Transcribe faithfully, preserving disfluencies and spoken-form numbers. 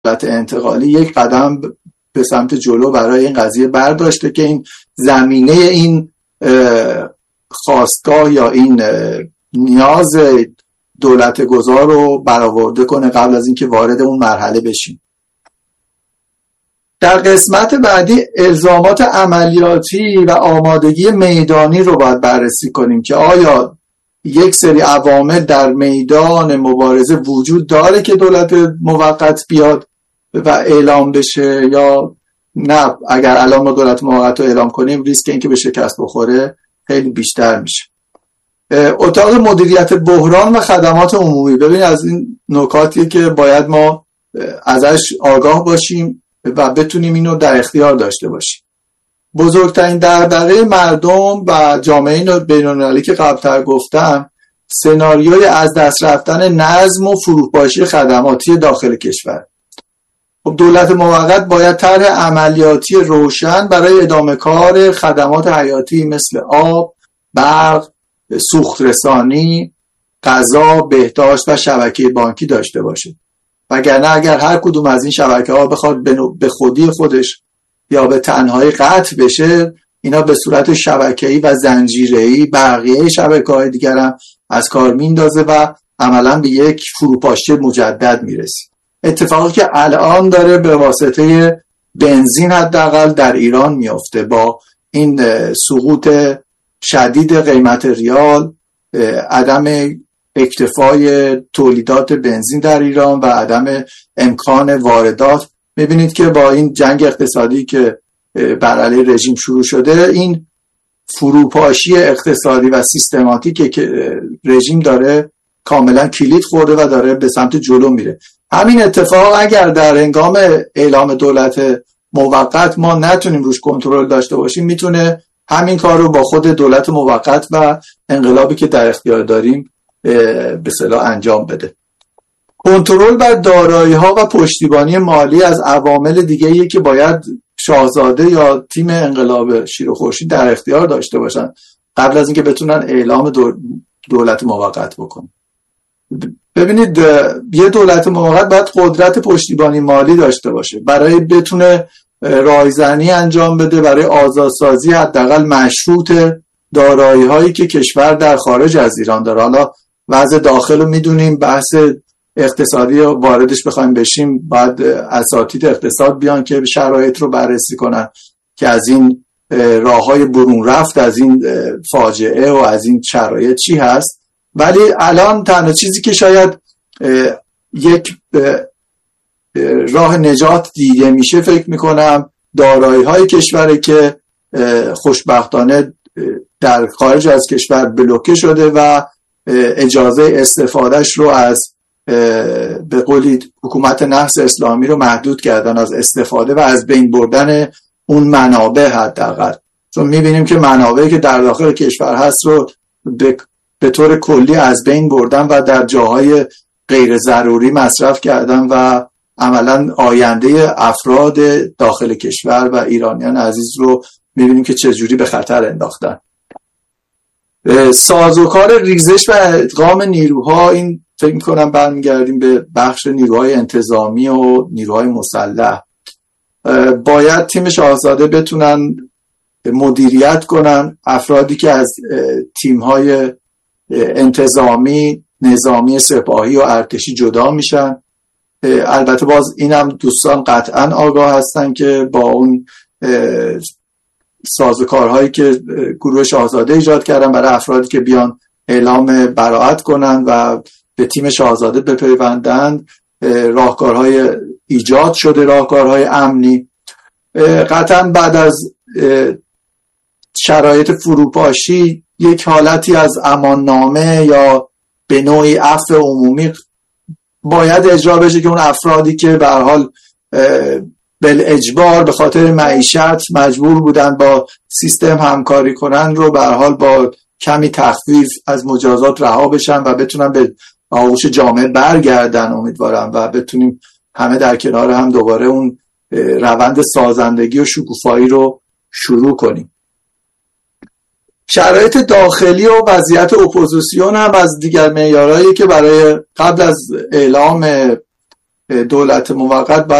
دولت انتقالی یک قدم به سمت جلو برای این قضیه برداشته که این زمینه این خواستگاه یا این نیاز دولت گذار رو برآورده کنه قبل از اینکه وارد اون مرحله بشیم. در قسمت بعدی الزامات عملیاتی و آمادگی میدانی رو باید بررسی کنیم که آیا یک سری عوامل در میدان مبارزه وجود داره که دولت موقت بیاد و اعلام بشه یا نه. اگر الان ما دولت موقت رو اعلام کنیم ریسک اینکه به شکست بخوره خیلی بیشتر میشه. اتاق مدیریت بحران و خدمات عمومی، ببین از این نکاتیه که باید ما ازش آگاه باشیم و بتونیم اینو در اختیار داشته باشیم. بزرگترین دغدغه مردم و جامعه بین‌المللی که قبلتر گفتم سناریوی از دست رفتن نظم و فروپاشی خدماتی داخل کشور. خب دولت موقت باید طرح عملیاتی روشن برای ادامه کار خدمات حیاتی مثل آب، برق، سوخت رسانی، غذا، بهداشت و شبکه بانکی داشته باشه. وگرنه اگر هر کدوم از این شبکه ها بخواد به خودی خودش یا به تنهایی قطع بشه، اینا به صورت شبکه‌ای و زنجیره‌ای بقیه شبکه‌های دیگر هم از کار میندازه و عملاً به یک فروپاشی مجدد میرسه. اتفاقی که الان داره به واسطه بنزین حداقل در ایران میفته با این سقوط شدید قیمت ریال، عدم اکتفای تولیدات بنزین در ایران و عدم امکان واردات. میبینید که با این جنگ اقتصادی که بر علیه رژیم شروع شده، این فروپاشی اقتصادی و سیستماتیکی که رژیم داره کاملا کلید خورده و داره به سمت جلو میره. همین اتفاق اگر در هنگام اعلام دولت موقت ما نتونیم روش کنترل داشته باشیم، میتونه همین کار رو با خود دولت موقت و انقلابی که در اختیار داریم به اصطلاح انجام بده. کنترل بر دارایی‌ها و پشتیبانی مالی از عوامل دیگه‌ایه که باید شاهزاده یا تیم انقلاب شیر و خورشید در اختیار داشته باشن قبل از اینکه بتونن اعلام دولت موقت بکنن. ببینید یه دولت موقت باید قدرت پشتیبانی مالی داشته باشه برای بتونه رایزنی انجام بده، برای آزادسازی حداقل مشروط دارایی‌هایی که کشور در خارج از ایران داره. حالا وضع داخل رو میدونیم، بحث اقتصادی رو واردش بخوایم بشیم باید اساتید اقتصاد بیان که شرایط رو بررسی کنن که از این راه‌های برون رفت از این فاجعه و از این شرایط چی هست. ولی الان تنها چیزی که شاید یک راه نجات دیده میشه فکر میکنم دارایی‌های کشوره که خوشبختانه در خارج از کشور بلوکه شده و اجازه استفادهش رو از به قولی حکومت نحس اسلامی رو محدود کردن از استفاده و از بین بردن اون منابع حداقل. چون میبینیم که منابعی که در داخل کشور هست رو به, به طور کلی از بین بردن و در جاهای غیر ضروری مصرف کردن و عملاً آینده افراد داخل کشور و ایرانیان عزیز رو میبینیم که چجوری به خطر انداختن. سازوکار ریزش و ادغام نیروها، این فکر میکنم برمیگردیم به بخش نیروهای انتظامی و نیروهای مسلح. باید تیم شاهزاده بتونن مدیریت کنن افرادی که از تیمهای انتظامی، نظامی، سپاهی و ارتشی جدا میشن. البته باز اینم دوستان قطعا آگاه هستن که با اون سازوکارهایی که گروه شاهزاده ایجاد کردن برای افرادی که بیان اعلام براءت کنن و به تیم شاهزاده بپیوندند، راهکارهای ایجاد شده، راهکارهای امنی. قطعا بعد از شرایط فروپاشی یک حالتی از اماننامه یا به نوعی عفو عمومی باید اجرا بشه که اون افرادی که به هر حال بالاجبار به خاطر معیشت مجبور بودن با سیستم همکاری کنن رو به هر حال با کمی تخفیف از مجازات رها بشن و بتونن به آغوش جامعه برگردن امیدوارم و بتونیم همه در کنار هم دوباره اون روند سازندگی و شکوفایی رو شروع کنیم. شرایط داخلی و وضعیت اپوزیسیون هم از دیگر معیارهایی که برای قبل از اعلام دولت موقت باید